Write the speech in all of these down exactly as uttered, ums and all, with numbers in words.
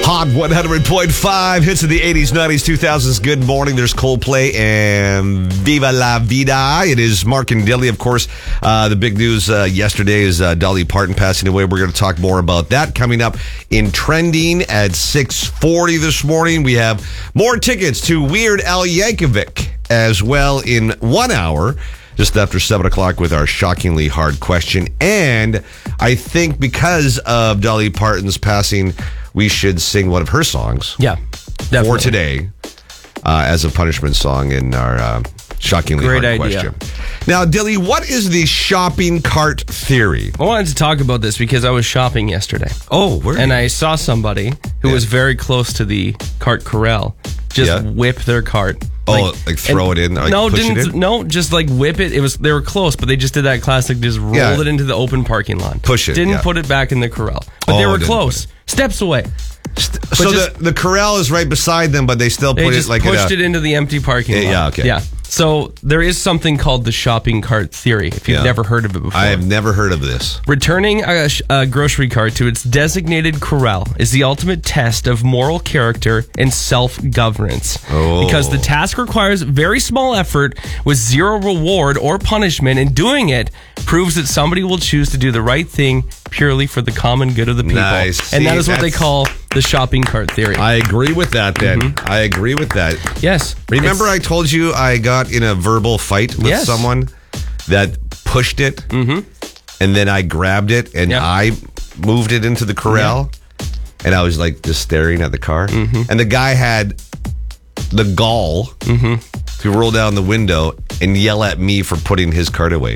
Hot one hundred point five, hits of the eighties, nineties, two thousands. Good morning. There's Coldplay and Viva La Vida. It is Mark and Dilly, of course. Uh, the big news uh, yesterday is uh, Dolly Parton passing away. We're going to talk more about that coming up in Trending at six forty this morning. We have more tickets to Weird Al Yankovic as well in one hour, just after seven o'clock with our shockingly hard question. And I think because of Dolly Parton's passing, we should sing one of her songs. Yeah, definitely. For today uh, as a punishment song in our uh, shockingly Great hard idea. question. Now, Dilly, what is the shopping cart theory? I wanted to talk about this because I was shopping yesterday. Oh, where? And I saw somebody who Yeah. was very close to the cart corral just Yeah. whip their cart. Oh, like throw it in, like no, push it didn't. in? No, just like whip it. It was they were close, but they just did that classic. Just rolled Yeah. it into the open parking lot. Push it, Didn't yeah. put it back in the corral, but Oh, they were didn't close, steps away. So just- the, the corral is right beside them, but they still They put just it like pushed in a, it into the empty parking Yeah, lot. yeah, okay. Yeah. So there is something called the shopping cart theory. If you've Yeah. never heard of it before, I have never heard of this. returning a, sh- a grocery cart to its designated corral is the ultimate test of moral character and self-governance. Oh. Because the task requires very small effort with zero reward or punishment, and doing it proves that somebody will choose to do the right thing purely for the common good of the people. Nice. And that See, is what they that's- call the shopping cart theory. I agree with that, then. Mm-hmm. I agree with that. yes. Remember It's- I told you I got in a verbal fight with Yes. someone that pushed it, mm-hmm. and then I grabbed it, and Yeah. I moved it into the corral, and I was like just staring at the car, Mm-hmm. and the guy had the gall Mm-hmm. to roll down the window and yell at me for putting his cart away.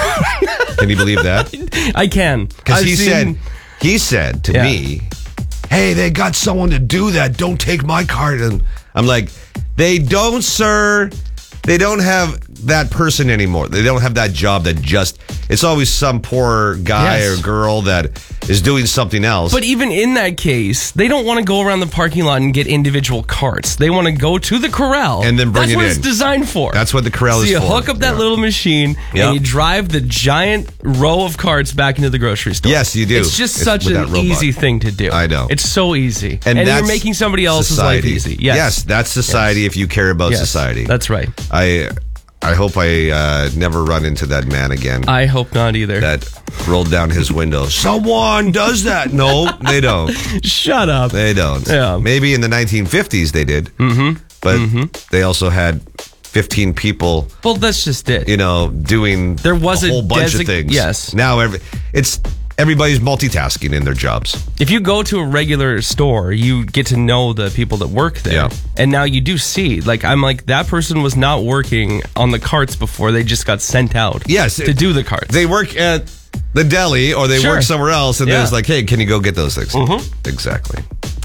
Can you believe that? I can. Because I've he seen- said, he said to Yeah. me, "Hey, they got someone to do that. Don't take my cart." And I'm like, "They don't, sir. They don't have that person anymore. They don't have that job that just, it's always some poor guy Yes. or girl that is doing something else." But even in that case, they don't want to go around the parking lot and get individual carts. They want to go to the corral And then bring That's it what in. it's designed for. That's what the corral so is you for. hook up that Yeah. little machine Yep. and you drive the giant row of carts back into the grocery store. Yes, you do. It's just It's such with an that robot. easy thing to do. I know. It's so easy. And, And, that's you're making somebody else's society. life easy. Yes. that's society if you care about Yes. society. That's right. I, I hope I uh, never run into that man again. I hope not either. that rolled down his window. Someone does that. No, they don't. Shut up. They don't. Yeah. Maybe in the nineteen fifties they did. Mm-hmm. But they also had fifteen people, Well, that's just it. you know, doing There was a a whole bunch desig- of things. yes. Now every it's everybody's multitasking in their jobs. If you go to a regular store, you get to know the people that work there. Yeah. And now you do see, like, I'm like, that person was not working on the carts before. They just got sent out Yes, to it- do the carts. They work at the deli or they Sure. work somewhere else, and Yeah. then it's like, hey, can you go get those things? Mhm. Exactly.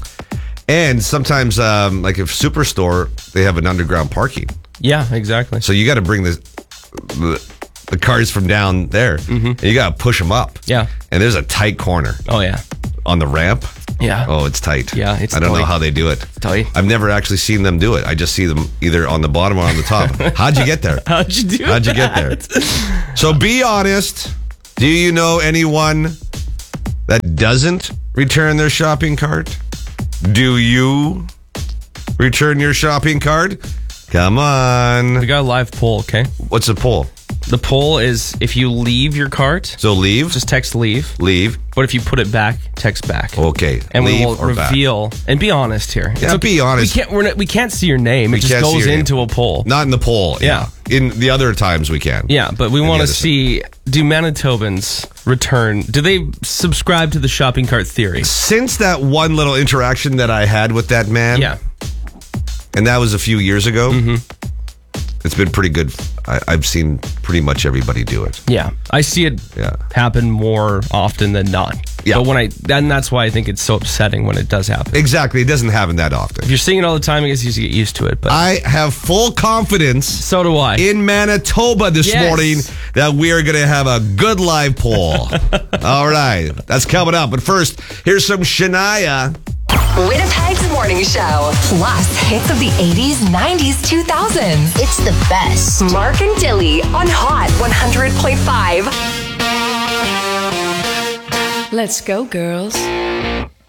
And sometimes, um, like if Superstore, they have an underground parking. yeah, exactly. So you got to bring the, the the cars from down there, and you got to push them up. Mm-hmm. Yeah. And there's a tight corner Oh, yeah. on the ramp. Yeah. Oh, it's tight. Yeah, it's I don't know tight. how they do it. tight. I've never actually seen them do it. I just see them either on the bottom or on the top. How'd you get there? How'd you do How'd you get that? there? So be honest. Do you know anyone that doesn't return their shopping cart? Do you return your shopping cart? Come We on. got a live poll, okay? What's the poll? The poll is if you leave your cart, So leave, just text leave. leave. But if you put it back, text back. Okay, And leave we will or back. reveal and be honest here. It's Yeah, be honest. We can't. We're not, we can't see your name. We it just can't see goes your name. into a poll. Not in the poll. Yeah. In the other times we can. Yeah, but we And the want to other see, do Manitobans return? Do they subscribe to the shopping cart theory? Since that one little interaction that I had with that man, Yeah. and that was a few years ago, Mm-hmm. it's been pretty good. I, I've seen pretty much everybody do it. Yeah. I see it Yeah. happen more often than not. Yeah. But when I, and that's why I think it's so upsetting when it does happen. Exactly. It doesn't happen that often. If you're seeing it all the time, I guess you just get used to it. But I have full confidence so do I. in Manitoba this Yes. morning that we are going to have a good live poll. All right. That's coming up. But first, here's some Shania. Winnipeg's Morning Show. Plus, hits of the eighties, nineties, two thousands. It's the best. Mark and Dilly on Hot one hundred point five. Let's go, girls.